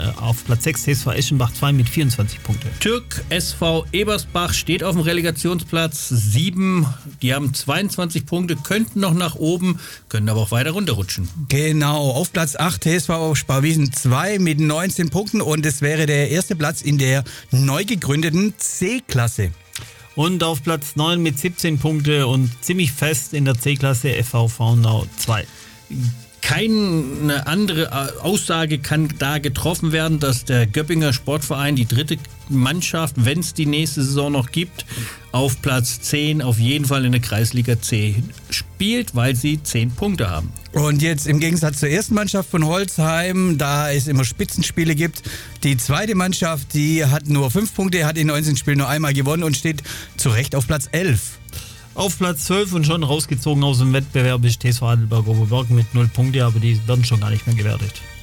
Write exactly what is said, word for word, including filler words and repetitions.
auf Platz sechs T S V Eschenbach zwei mit vierundzwanzig Punkten. Türk S V Ebersbach steht auf dem Relegationsplatz sieben. Die haben zweiundzwanzig Punkte, könnten noch nach oben, können aber auch weiter runterrutschen. Genau, auf Platz acht T S V Sparwiesen zwei mit neunzehn Punkten und es wäre der erste Platz in der neu gegründeten C-Klasse. Und auf Platz neun mit siebzehn Punkte und ziemlich fest in der C-Klasse F V Faunau zwei. Keine andere Aussage kann da getroffen werden, dass der Göppinger Sportverein die dritte Mannschaft, wenn es die nächste Saison noch gibt, auf Platz zehn auf jeden Fall in der Kreisliga C spielt, weil sie zehn Punkte haben. Und jetzt im Gegensatz zur ersten Mannschaft von Holzheim, da es immer Spitzenspiele gibt, die zweite Mannschaft, die hat nur fünf Punkte, hat in neunzehn Spielen nur einmal gewonnen und steht zu Recht auf Platz elf. Auf Platz zwölf und schon rausgezogen aus dem Wettbewerb ist T S V Heidelberg Oberberg mit null Punkte, aber die werden schon gar nicht mehr gewertet.